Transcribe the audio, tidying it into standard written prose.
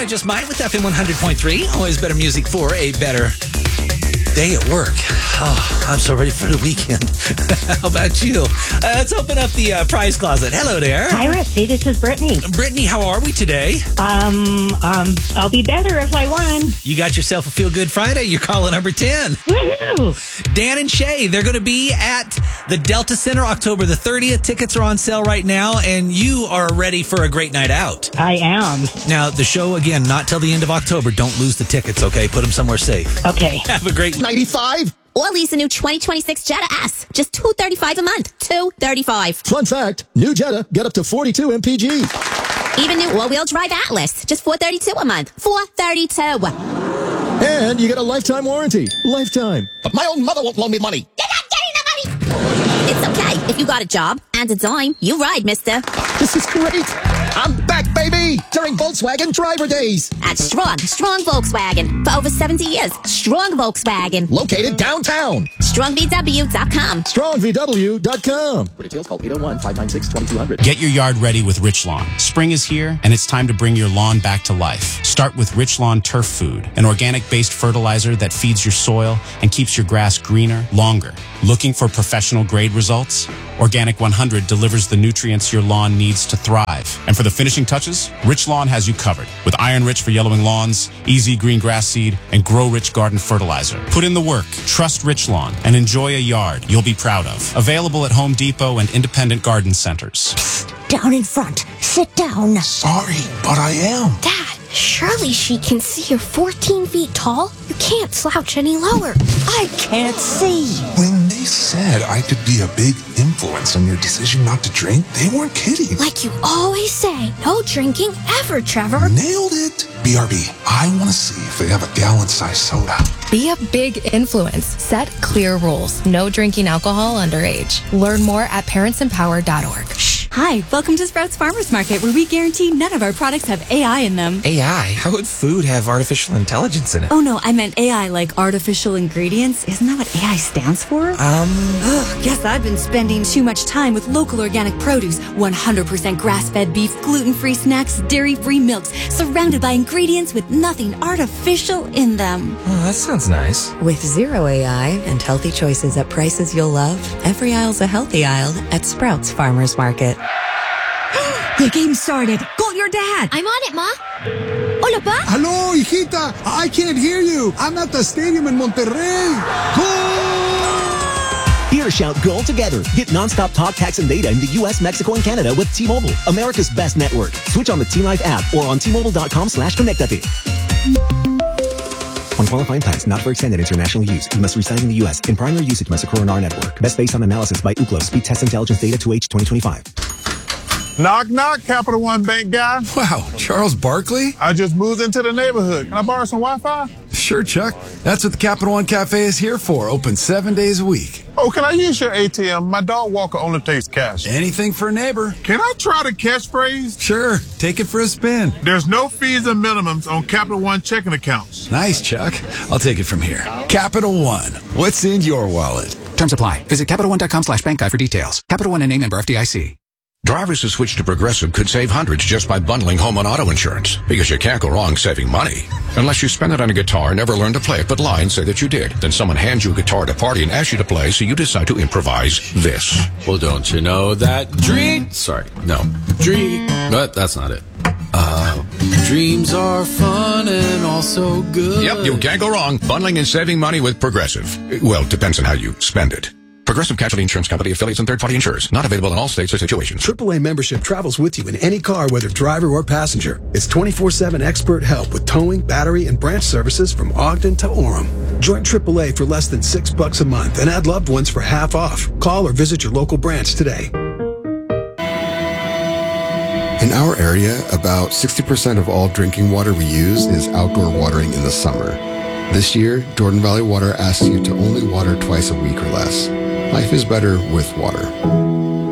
I Just Might with FM 100.3. Always better music for a better day at work. Oh, I'm so ready for the weekend. How about you? Let's open up the prize closet. Hello there. Hi, Rusty. This is Brittany. Brittany, how are we today? I'll be better if I won. You got yourself a Feel Good Friday. You're calling number 10. Woohoo! Dan and Shay, they're going to be at the Delta Center October the 30th. Tickets are on sale right now, and you are ready for a great night out. I am. Now, the show, again, not till the end of October. Don't lose the tickets, okay? Put them somewhere safe. Okay. Have a great 95. Or lease a new 2026 Jetta S. Just $235 a month. $235. Fun fact, new Jetta, get up to 42 mpg. Even new all-wheel drive Atlas. Just $432 a month. $432. And you get a lifetime warranty. Lifetime. But my own mother won't loan me money. You're not getting the money. It's okay. If you got a job and a dime, you ride, mister. This is great. I'm back, baby, during Volkswagen Driver Days. At Strong Volkswagen. For over 70 years. Strong Volkswagen. Located downtown. StrongVW.com. StrongVW.com. Details call 801-596-2200. Get your yard ready with Rich Lawn. Spring is here, and it's time to bring your lawn back to life. Start with Rich Lawn Turf Food, an organic-based fertilizer that feeds your soil and keeps your grass greener, longer. Looking for professional-grade results? Organic 100 delivers the nutrients your lawn needs to thrive. And for the finishing touches, Rich Lawn has you covered with Iron Rich for yellowing lawns, Easy Green Grass Seed, and Grow Rich Garden Fertilizer. Put in the work, trust Rich Lawn, and enjoy a yard you'll be proud of. Available at Home Depot and independent garden centers. Psst, down in front. Sit down. Sorry, but I am. Dad, surely she can see you're 14 feet tall. You can't slouch any lower. I can't see. When they said I could be a big influence on your decision not to drink, they weren't kidding. Like you always say, no drinking ever, Trevor. Nailed it. BRB, I want to see if they have a gallon-sized soda. Be a big influence. Set clear rules. No drinking alcohol underage. Learn more at parentsempower.org. Hi, welcome to Sprouts Farmers Market, where we guarantee none of our products have AI in them. AI? How would food have artificial intelligence in it? Oh no, I meant AI like artificial ingredients. Isn't that what AI stands for? Guess I've been spending too much time with local organic produce, 100% grass-fed beef, gluten-free snacks, dairy-free milks, surrounded by ingredients with nothing artificial in them. Oh, that sounds nice. With zero AI and healthy choices at prices you'll love, every aisle's a healthy aisle at Sprouts Farmers Market. The game started. Call your dad. I'm on it, Ma. Hola, Pa. Hello, hijita. I can't hear you. I'm at the stadium in Monterrey. Here, shout goal together. Get nonstop talk, text, and data in the U.S., Mexico, and Canada with T-Mobile, America's best network. Switch on the T-Life app or on T-Mobile.com/connectate. On qualifying plans, not for extended international use. You must reside in the U.S. In primary usage must occur on our network. Best based on analysis by Ookla. Speed Test Intelligence Data 2H 2025. Knock, knock, Capital One Bank guy. Wow, Charles Barkley? I just moved into the neighborhood. Can I borrow some Wi-Fi? Sure, Chuck. That's what the Capital One Cafe is here for. Open 7 days a week. Oh, can I use your ATM? My dog walker only takes cash. Anything for a neighbor. Can I try the catchphrase? Sure, take it for a spin. There's no fees and minimums on Capital One checking accounts. Nice, Chuck. I'll take it from here. Capital One. What's in your wallet? Terms apply. Visit CapitalOne.com/bankguide for details. Capital One and name member FDIC. Drivers who switch to Progressive could save hundreds just by bundling home and auto insurance, because you can't go wrong saving money. Unless you spend it on a guitar, never learn to play it, but lie and say that you did. Then someone hands you a guitar at a party and asks you to play, so you decide to improvise this. Well, don't you know that but that's not it. Dreams are fun and also good. Yep, you can't go wrong bundling and saving money with Progressive. Well, depends on how you spend it. Progressive Casualty Insurance Company, affiliates, and third-party insurers. Not available in all states or situations. AAA membership travels with you in any car, whether driver or passenger. It's 24/7 expert help with towing, battery, and branch services from Ogden to Orem. Join AAA for less than $6 a month and add loved ones for half off. Call or visit your local branch today. In our area, about 60% of all drinking water we use is outdoor watering in the summer. This year, Jordan Valley Water asks you to only water twice a week or less. Life is better with water.